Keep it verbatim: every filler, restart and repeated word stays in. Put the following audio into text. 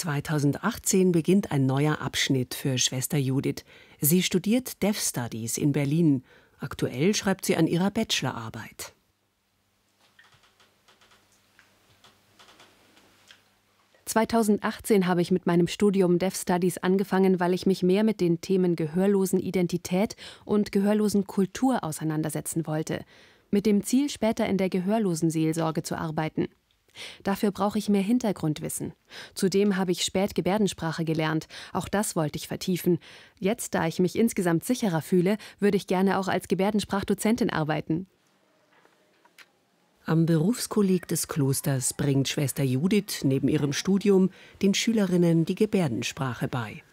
zweitausendachtzehn beginnt ein neuer Abschnitt für Schwester Judith. Sie studiert Deaf Studies in Berlin. Aktuell schreibt sie an ihrer Bachelorarbeit. zweitausendachtzehn habe ich mit meinem Studium Deaf Studies angefangen, weil ich mich mehr mit den Themen Gehörlosenidentität und Gehörlosenkultur auseinandersetzen wollte, mit dem Ziel, später in der Gehörlosenseelsorge zu arbeiten. Dafür brauche ich mehr Hintergrundwissen. Zudem habe ich spät Gebärdensprache gelernt. Auch das wollte ich vertiefen. Jetzt, da ich mich insgesamt sicherer fühle, würde ich gerne auch als Gebärdensprachdozentin arbeiten. Am Berufskolleg des Klosters bringt Schwester Judith neben ihrem Studium den Schülerinnen die Gebärdensprache bei.